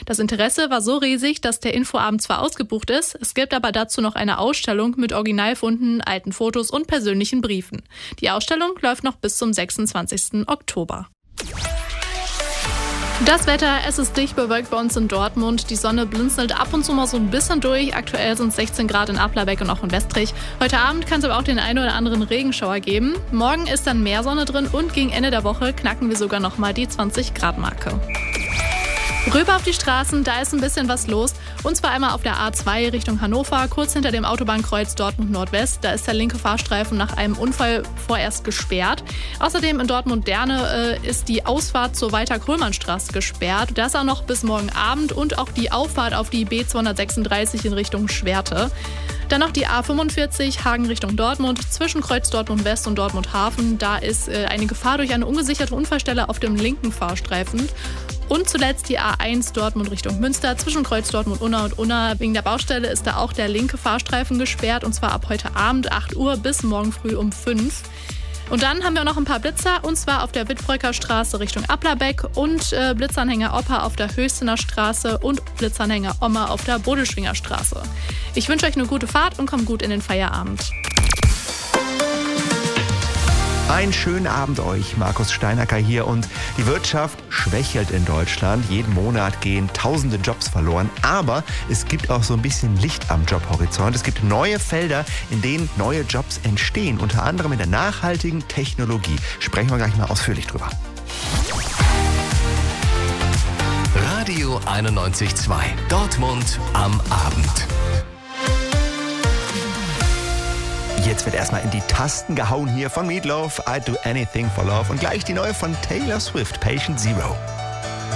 Das Interesse war so riesig, dass der Infoabend zwar ausgebucht ist, es gibt aber dazu noch eine Ausstellung mit Originalfunden, alten Fotos und persönlichen Briefen. Die Ausstellung läuft noch bis zum 26. Oktober. Das Wetter, es ist dicht bewölkt bei uns in Dortmund. Die Sonne blinzelt ab und zu mal so ein bisschen durch. Aktuell sind es 16 Grad in Applerbeck und auch in Westrich. Heute Abend kann es aber auch den einen oder anderen Regenschauer geben. Morgen ist dann mehr Sonne drin und gegen Ende der Woche knacken wir sogar nochmal die 20-Grad-Marke. Rüber auf die Straßen, da ist ein bisschen was los. Und zwar einmal auf der A2 Richtung Hannover, kurz hinter dem Autobahnkreuz Dortmund Nordwest. Da ist der linke Fahrstreifen nach einem Unfall vorerst gesperrt. Außerdem in Dortmund-Derne ist die Ausfahrt zur Walter-Krömern-Straße gesperrt. Das auch noch bis morgen Abend und auch die Auffahrt auf die B236 in Richtung Schwerte. Dann noch die A45 Hagen Richtung Dortmund, zwischen Kreuz Dortmund West und Dortmund Hafen. Da ist eine Gefahr durch eine ungesicherte Unfallstelle auf dem linken Fahrstreifen. Und zuletzt die A1 Dortmund Richtung Münster, zwischen Kreuz Dortmund-Unna und Unna. Wegen der Baustelle ist da auch der linke Fahrstreifen gesperrt, und zwar ab heute Abend 8 Uhr bis morgen früh um 5. Und dann haben wir noch ein paar Blitzer, und zwar auf der Wittbröcker Straße Richtung Applerbeck und Blitzanhänger Opa auf der Höchstener Straße und Blitzanhänger Oma auf der Bodelschwinger Straße. Ich wünsche euch eine gute Fahrt und kommt gut in den Feierabend. Einen schönen Abend euch, Markus Steinacker hier. Und die Wirtschaft schwächelt in Deutschland. Jeden Monat gehen tausende Jobs verloren. Aber es gibt auch so ein bisschen Licht am Jobhorizont. Es gibt neue Felder, in denen neue Jobs entstehen. Unter anderem in der nachhaltigen Technologie. Sprechen wir gleich mal ausführlich drüber. Radio 91.2. Dortmund am Abend. Jetzt wird erstmal in die Tasten gehauen hier von Meatloaf, I'd Do Anything for Love, und gleich die neue von Taylor Swift, Patient Zero.